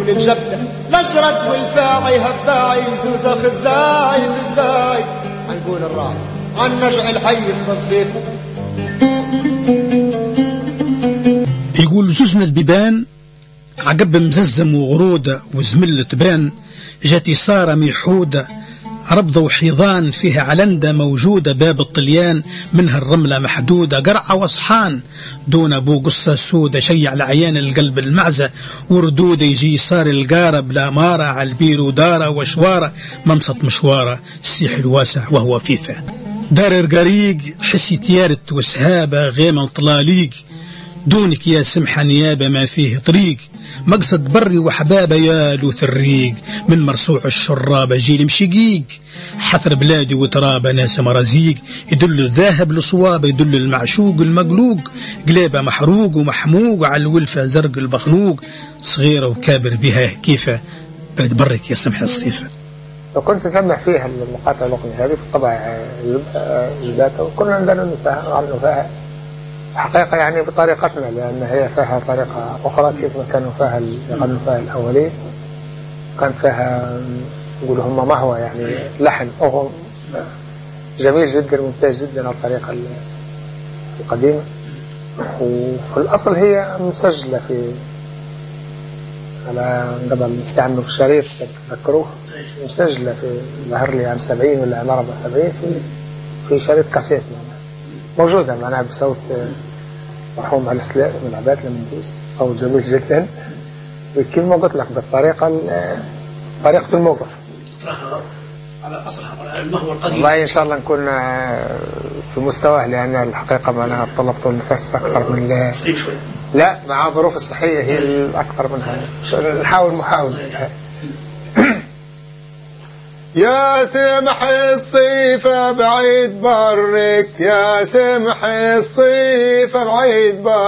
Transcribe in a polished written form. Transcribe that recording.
يقول الجبلة نشرد والفاعي هباعي زوزة خزاي خزاي هنقول الراعي عن نجع الحي النظيف. يقول زوزنا البيبان عقب مززم وغرودة وزملة تبان جاتي صارة ميحودة ربضة وحيضان فيها علندة موجودة باب الطليان منها الرملة محدودة قرعة وصحان دون أبو قصة سودة شيع لعيان القلب المعزة وردودة يجي صار القارة بلا مارة على البير ودارة وشوارة ممسط مشوارة السيح الواسع وهو فيفا دار القريق حسي تيارت وسهابة غيمة طلاليق دونك يا سمحة نيابة ما فيه طريق مقصد بري وحبابة يا لوث الريق من مرسوع الشرابة جيل مشقيق حثر بلادي وترابة ناس مرازيق يدل الذاهب لصوابة يدل المعشوق المقلوق قليبة محروق ومحموق على الولفة زرق البخنوق صغيرة وكابر بها كيفة بعد برك يا سمحة الصيفة. لو كنت أسمع فيها المقاطع الأغنية هذه بالطبع الباتا وكنا ندرنا نفاها حقيقة يعني بطريقتنا لأن هي فيها طريقة أخرى كيف ما كانوا فيها يغنوا فيها الأولين كان فيها نقول هم ما هو يعني لحن أغم جميل جدا ممتاز جدا على الطريقة القديمة وفي الأصل هي مسجلة في على قبل استعملوا في الشريط تذكروه مسجلة في ظهر لي عام 70 ولا عام 74 في شريط كاسيت موجودة معناها بصوت مرحوم على السلاء من العباد المندوس صوت جميل جدا وكما قلت لك بالطريقة طريقة الموقف على أصلها على المهور القديم. والله إن شاء الله نكون في مستواه لأن الحقيقة معناها طلبت النفس أكثر من صعيب شوي لا مع الظروف الصحية هي الأكثر منها نحاول محاولة. يا سمح الصيفة بعيد برك يا سمح الصيفة بعيد برك